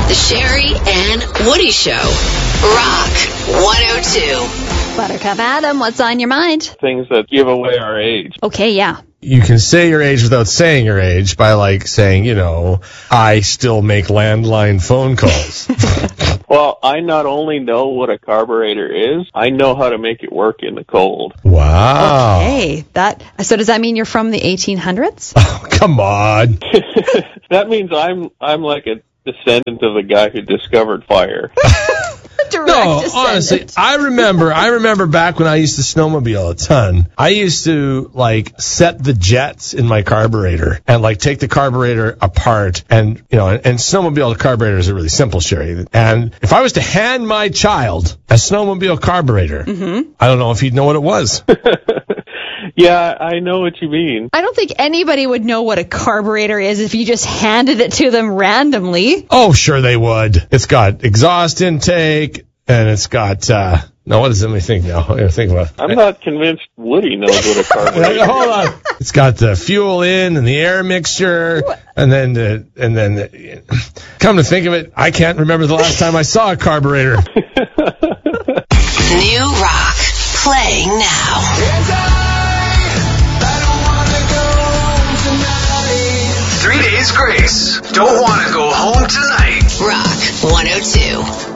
The Sherry and Woody Show. Rock 102. Buttercup Adam, what's on your mind? Things that give away our age. Okay, yeah. You can say your age without saying your age by, like, saying, you know, I still make landline phone calls. Well, I not only know what a carburetor is, I know how to make it work in the cold. Wow. Hey, so does that mean you're from the 1800s? Oh, come on. That means I'm like a descendant of the guy who discovered fire. No, honestly, I remember back when I used to snowmobile a ton. I used to, like, set the jets in my carburetor and, like, take the carburetor apart and, you know, and snowmobile carburetors are really simple, Sherry. And if I was to hand my child a snowmobile carburetor, I don't know if he'd know what it was. Yeah, I know what you mean. I don't think anybody would know what a carburetor is if you just handed it to them randomly. Oh, sure they would. It's got exhaust intake, and it's got, no, what does it think now? Think about it. I'm not convinced Woody knows what a carburetor is. Hold on. It's got the fuel in and the air mixture, and then come to think of it, I can't remember the last time I saw a carburetor. New rock playing now. 3 Days Grace. Don't want to go home tonight. Rock 102.